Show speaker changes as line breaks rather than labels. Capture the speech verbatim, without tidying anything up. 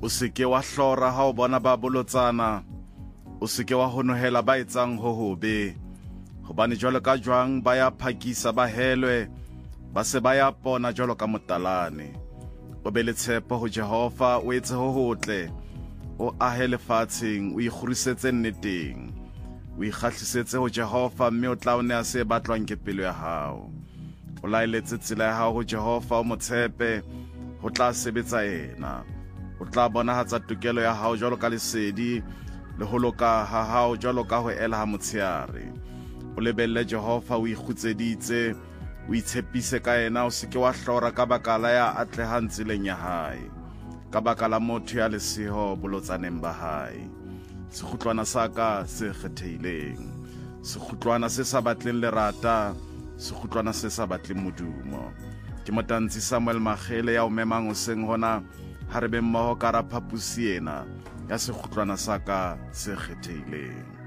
o seke wa hlora ha o bona ba bolotsana, o seke wa honohela ba etsang ho hobe, hobane jwalo ka jwang ba ya phakisa ba helwe, ba se ba ya pona jwalo ka motalane. O be le tshepo ho Jehova, o etse ho hotle, o ahe lefatsheng, o ikgurisetse nneteng, o ikgahlisetse ho Jehova, mme o tla o nea se batlwang ke pelo ya hao. O laeletse tsela ya hao ho Jehova, o mo tshepe, ho tla sebetsa yena. O tla bonahatsa tokelo ya hao jwalo ka lesedi, le ho loka ha hao jwalo ka ho ela ha motsheare. O lebelle Jehova, o ikgutseditse, o itshepise ka yena, o seke wa hlora ka baka la ya atlehang tseleng ya hae, ka baka la motho ya leseho bolotsaneng ba hae. Sekhutlwana sa ka se kgethehileng, sekhutlwana se sa batleng lerata, sekhutlwana se sa batleng modumo. Ke Motantshe Samuel Magele ya o memang hoseng hona, ha re be mmoho ka hara phapusi ena ya sekhutlwana sa ka se kgethehileng.